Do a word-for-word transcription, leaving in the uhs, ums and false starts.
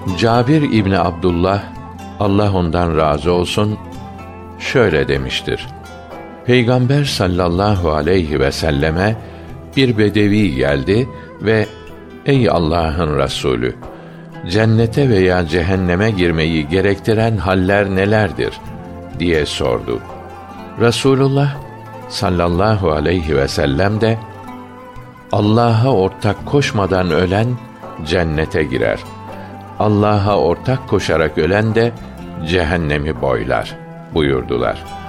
Cabir İbni Abdullah, Allah ondan razı olsun, şöyle demiştir: Peygamber sallallahu aleyhi ve selleme bir bedevi geldi ve ey Allah'ın Resulü, cennete veya cehenneme girmeyi gerektiren haller nelerdir diye sordu. Resulullah sallallahu aleyhi ve sellem de Allah'a ortak koşmadan ölen cennete girer. Allah'a ortak koşarak ölen de cehennemi boylar buyurdular.